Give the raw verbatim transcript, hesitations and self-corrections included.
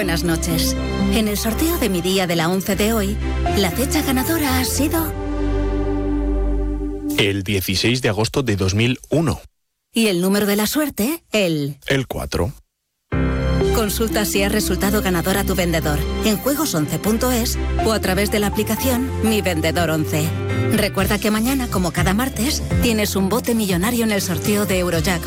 buenas noches. En el sorteo de mi día de la once de hoy, la fecha ganadora ha sido... El dieciséis de agosto de dos mil uno. Y el número de la suerte, el... El cuatro. Consulta si has resultado ganador a tu vendedor en juegos once punto es o a través de la aplicación Mi Vendedor once. Recuerda que mañana, como cada martes, tienes un bote millonario en el sorteo de Eurojackpot.